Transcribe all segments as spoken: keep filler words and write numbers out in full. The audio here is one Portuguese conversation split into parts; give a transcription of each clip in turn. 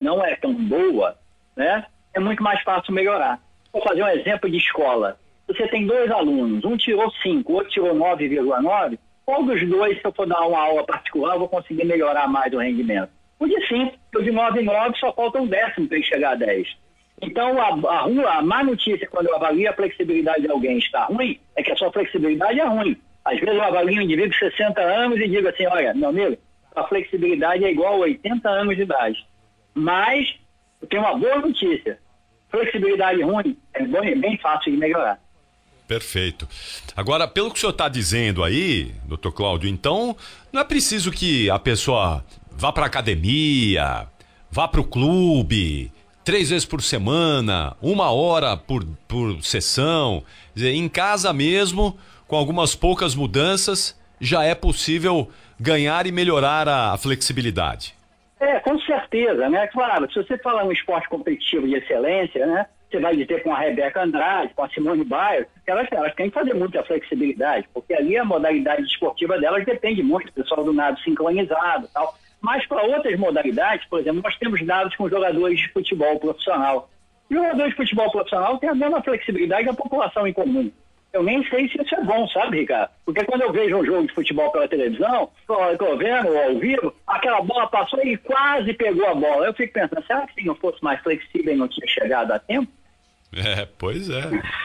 não é tão boa, né, é muito mais fácil melhorar. Vou fazer um exemplo de escola. Você tem dois alunos, um tirou cinco, o outro tirou nove vírgula nove, qual dos dois, se eu for dar uma aula particular, eu vou conseguir melhorar mais o rendimento? O de cinco, o de nove vírgula nove só falta um décimo para ele chegar a dez. Então, a, a, a má notícia quando eu avalio a flexibilidade de alguém está ruim, é que a sua flexibilidade é ruim. Às vezes eu avalio um indivíduo de sessenta anos e digo assim, olha, meu amigo, a flexibilidade é igual a oitenta anos de idade. Mas, eu tenho uma boa notícia. Flexibilidade ruim é bem, bem fácil de melhorar. Perfeito. Agora, pelo que o senhor está dizendo aí, doutor Cláudio, então não é preciso que a pessoa vá para a academia, vá para o clube, três vezes por semana, uma hora por, por sessão. Quer dizer, em casa mesmo, com algumas poucas mudanças, já é possível ganhar e melhorar a, a flexibilidade. É, com certeza, né? Claro, se você falar um esporte competitivo de excelência, né? Você vai dizer com a Rebeca Andrade, com a Simone Biles, elas, elas têm que fazer muita flexibilidade, porque ali a modalidade esportiva delas depende muito do pessoal do nado sincronizado e tal. Mas para outras modalidades, por exemplo, nós temos dados com jogadores de futebol profissional. Jogadores de futebol profissional têm a mesma flexibilidade da população em comum. Eu nem sei se isso é bom, sabe, Ricardo? Porque quando eu vejo um jogo de futebol pela televisão, estou vendo ao vivo, aquela bola passou e quase pegou a bola. Eu fico pensando, será que se não fosse mais flexível e não tinha chegado a tempo? É, pois é.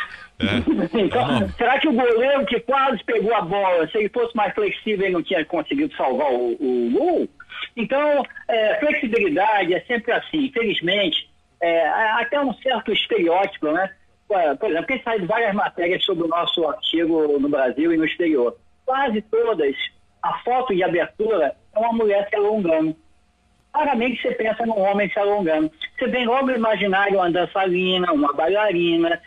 é. Então, não. Será que o goleiro que quase pegou a bola, se ele fosse mais flexível, ele não tinha conseguido salvar o, o gol? Então, é, flexibilidade é sempre assim. Infelizmente, é, até um certo estereótipo, né? Por exemplo, quem sai de várias matérias sobre o nosso artigo no Brasil e no exterior, quase todas, a foto de abertura é uma mulher se alongando. Raramente você pensa num homem se alongando. Você vem logo imaginar uma dançarina, uma bailarina,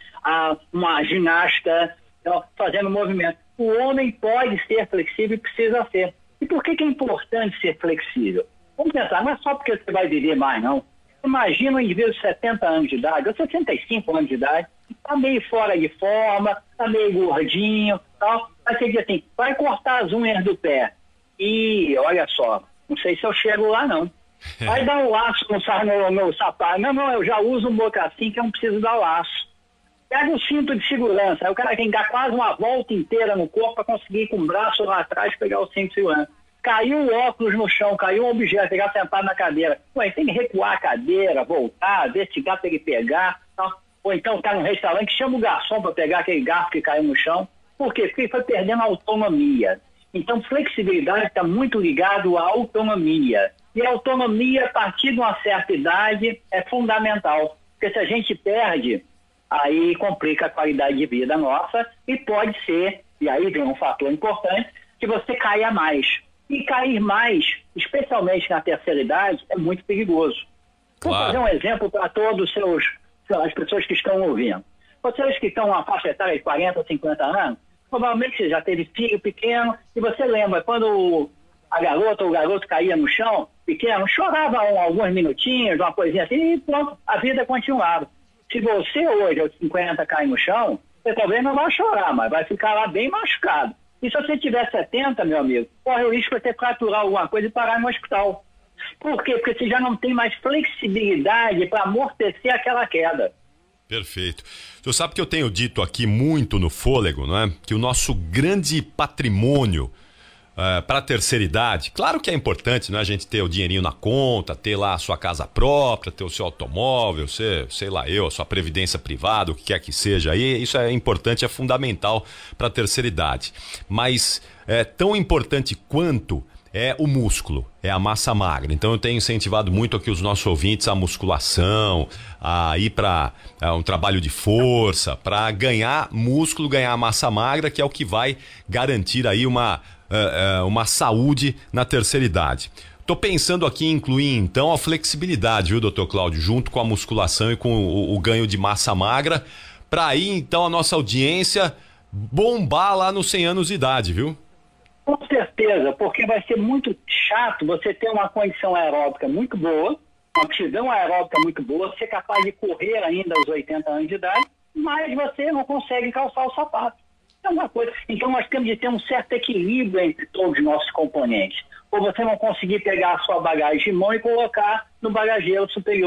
uma ginasta fazendo movimento. O homem pode ser flexível e precisa ser. E por que que é importante ser flexível? Vamos pensar, não é só porque você vai viver mais, não. Imagina um indivíduo de setenta anos de idade, ou sessenta e cinco anos de idade, está meio fora de forma, está meio gordinho, tal. Aí você diz assim, vai cortar as unhas do pé. E olha só, não sei se eu chego lá, não. Vai dar um laço no, no, no sapato. Não, não, eu já uso um mocassim que eu não preciso dar laço. Pega o cinto de segurança, aí o cara tem que dar quase uma volta inteira no corpo para conseguir ir com o braço lá atrás pegar o cinto de segurança. Caiu o óculos no chão, caiu um objeto, pegar sentado na cadeira. Ué, tem que recuar a cadeira, voltar, investigar para ele pegar. Tal. Ou então tá num restaurante, chama o garçom para pegar aquele garfo que caiu no chão. Por quê? Porque ele foi perdendo a autonomia. Então, flexibilidade está muito ligado à autonomia. E a autonomia, a partir de uma certa idade, é fundamental. Porque se a gente perde, aí complica a qualidade de vida nossa e pode ser, e aí vem um fator importante, que você caia mais. E cair mais, especialmente na terceira idade, é muito perigoso. Claro. Vou fazer um exemplo para todos os seus, as pessoas que estão ouvindo. Vocês que estão na faixa etária de quarenta, cinquenta anos, provavelmente você já teve filho pequeno, e você lembra, quando a garota ou o garoto caía no chão, pequeno, chorava um, alguns minutinhos, uma coisinha assim, e pronto, a vida continuava. Se você hoje, aos cinquenta, cai no chão, você talvez não vai chorar, mas vai ficar lá bem machucado. E se você tiver setenta, meu amigo, corre o risco de ter que fraturar alguma coisa e parar no hospital. Por quê? Porque você já não tem mais flexibilidade para amortecer aquela queda. Perfeito. O senhor sabe que eu tenho dito aqui muito no Fôlego, não é? Que o nosso grande patrimônio uh, para a terceira idade, claro que é importante, né? A gente ter o dinheirinho na conta, ter lá a sua casa própria, ter o seu automóvel, ser, sei lá eu, a sua previdência privada, o que quer que seja aí, isso é importante, é fundamental para a terceira idade. Mas é tão importante quanto é o músculo, é a massa magra. Então eu tenho incentivado muito aqui os nossos ouvintes a musculação, a ir para um trabalho de força, para ganhar músculo, ganhar massa magra, que é o que vai garantir aí uma, uh, uh, uma saúde na terceira idade. Tô pensando aqui em incluir então a flexibilidade, viu, doutor Cláudio, junto com a musculação e com o, o ganho de massa magra, para aí então a nossa audiência bombar lá nos cem anos de idade, viu? Com certeza, porque vai ser muito chato você ter uma condição aeróbica muito boa, uma aptidão aeróbica muito boa, ser capaz de correr ainda aos oitenta anos de idade, mas você não consegue calçar o sapato. É uma coisa. Então nós temos de ter um certo equilíbrio entre todos os nossos componentes. Ou você não conseguir pegar a sua bagagem de mão e colocar no bagageiro superior